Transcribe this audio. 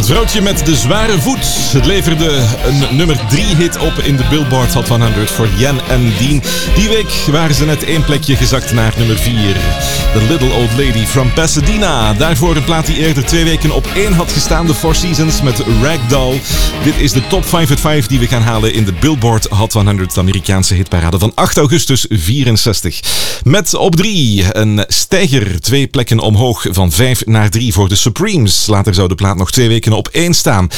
Het vrouwtje met de zware voet. Het leverde een nummer 3 hit op in de Billboard Hot 100 voor Yen en Dean. Die week waren ze net 1 plekje gezakt naar nummer 4. The Little Old Lady from Pasadena. Daarvoor een plaat die eerder 2 weken op 1 had gestaan. The Four Seasons met Ragdoll. Dit is de top 5 at 5 die we gaan halen in de Billboard Hot 100, de Amerikaanse hitparade van 8 augustus 64. Met op 3 een stijger, 2 plekken omhoog van 5 naar 3 voor de Supremes. Later zou de plaat nog 2 weken op 1 staan.